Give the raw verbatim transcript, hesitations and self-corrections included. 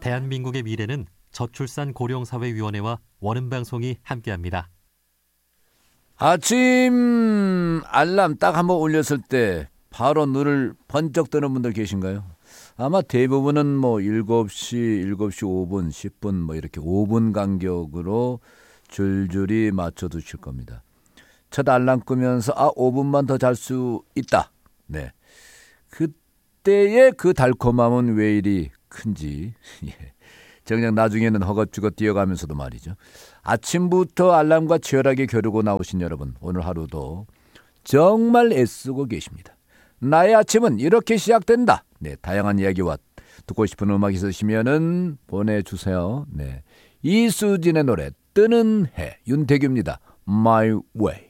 대한민국의 미래는 저출산 고령사회위원회와 원음방송이 함께합니다. 아침 알람 딱 한번 울렸을 때 바로 눈을 번쩍 뜨는 분들 계신가요? 아마 대부분은 뭐 일곱 시, 일곱 시 오 분, 십 분 뭐 이렇게 오 분 간격으로 줄줄이 맞춰두실 겁니다. 첫 알람 끄면서 아 오 분만 더 잘 수 있다. 네, 그때의 그 달콤함은 왜 이리 큰지 예. 정작 나중에는 허겁지겁 뛰어가면서도 말이죠. 아침부터 알람과 치열하게 겨루고 나오신 여러분, 오늘 하루도 정말 애쓰고 계십니다. 나의 아침은 이렇게 시작된다. 네, 다양한 이야기와 듣고 싶은 음악 있으시면은 보내주세요. 네, 이수진의 노래 뜨는 해, 윤태규입니다. My Way.